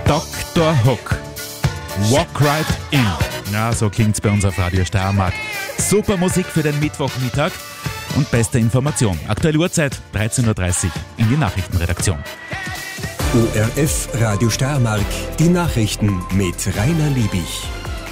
Dr. Hook. Walk Right In. Ja, so klingt's bei uns auf Radio Steiermark. Super Musik für den Mittwochmittag und beste Information. Aktuelle Uhrzeit 13.30 Uhr in die Nachrichtenredaktion. ORF Radio Steiermark, die Nachrichten mit Rainer Liebig.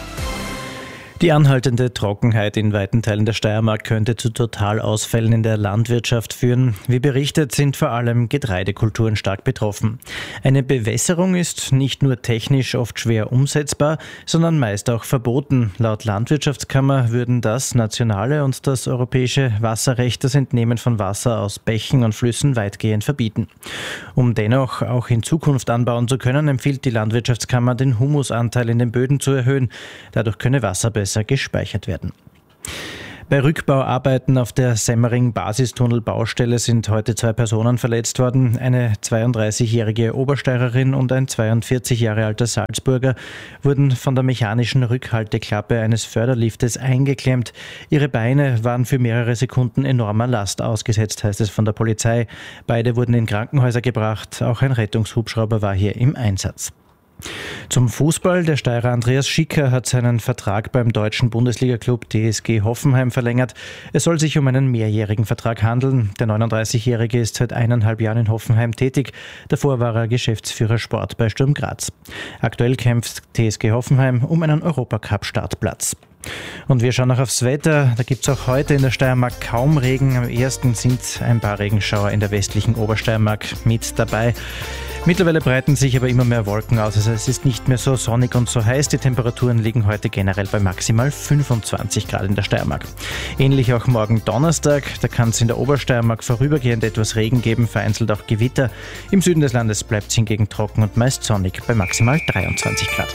Die anhaltende Trockenheit in weiten Teilen der Steiermark könnte zu Totalausfällen in der Landwirtschaft führen. Wie berichtet, sind vor allem Getreidekulturen stark betroffen. Eine Bewässerung ist nicht nur technisch oft schwer umsetzbar, sondern meist auch verboten. Laut Landwirtschaftskammer würden das nationale und das europäische Wasserrecht das Entnehmen von Wasser aus Bächen und Flüssen weitgehend verbieten. Um dennoch auch in Zukunft anbauen zu können, empfiehlt die Landwirtschaftskammer, den Humusanteil in den Böden zu erhöhen. Dadurch könne Wasser besser gespeichert werden. Bei Rückbauarbeiten auf der Semmering-Basistunnel-Baustelle sind heute 2 Personen verletzt worden. Eine 32-jährige Obersteirerin und ein 42 Jahre alter Salzburger wurden von der mechanischen Rückhalteklappe eines Förderliftes eingeklemmt. Ihre Beine waren für mehrere Sekunden enormer Last ausgesetzt, heißt es von der Polizei. Beide wurden in Krankenhäuser gebracht. Auch ein Rettungshubschrauber war hier im Einsatz. Zum Fußball. Der Steirer Andreas Schicker hat seinen Vertrag beim deutschen Bundesliga-Club TSG Hoffenheim verlängert. Es soll sich um einen mehrjährigen Vertrag handeln. Der 39-Jährige ist seit 1,5 Jahren in Hoffenheim tätig. Davor war er Geschäftsführer Sport bei Sturm Graz. Aktuell kämpft TSG Hoffenheim um einen Europacup-Startplatz. Und wir schauen noch aufs Wetter. Da gibt es auch heute in der Steiermark kaum Regen. Am ersten sind ein paar Regenschauer in der westlichen Obersteiermark mit dabei. Mittlerweile breiten sich aber immer mehr Wolken aus. Also es ist nicht mehr so sonnig und so heiß. Die Temperaturen liegen heute generell bei maximal 25 Grad in der Steiermark. Ähnlich auch morgen Donnerstag. Da kann es in der Obersteiermark vorübergehend etwas Regen geben, vereinzelt auch Gewitter. Im Süden des Landes bleibt es hingegen trocken und meist sonnig bei maximal 23 Grad.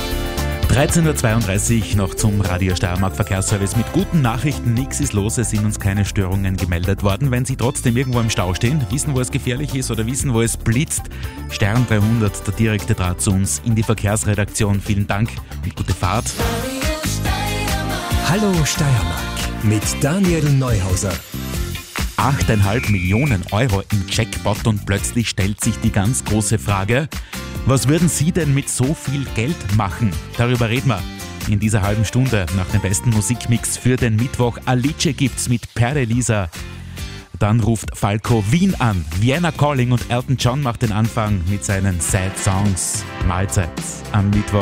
13.32 Uhr noch zum Radio Steiermark Verkehrsservice mit guten Nachrichten. Nichts ist los, es sind uns keine Störungen gemeldet worden. Wenn Sie trotzdem irgendwo im Stau stehen, wissen, wo es gefährlich ist oder wissen, wo es blitzt, Stern 300, der direkte Draht zu uns in die Verkehrsredaktion. Vielen Dank und gute Fahrt. Hallo Steiermark mit Daniel Neuhauser. 8,5 Millionen Euro im Jackpot und plötzlich stellt sich die ganz große Frage, was würden Sie denn mit so viel Geld machen? Darüber reden wir in dieser halben Stunde nach dem besten Musikmix für den Mittwoch. Alice gibt's mit Per Elisa. Dann ruft Falco Wien an. Vienna Calling und Elton John macht den Anfang mit seinen Sad Songs. Mahlzeit am Mittwoch.